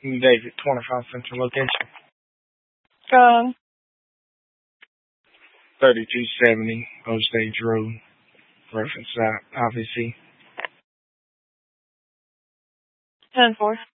David, 25 Central location. 3270 Ostage Road. Reference that, obviously. 10-4.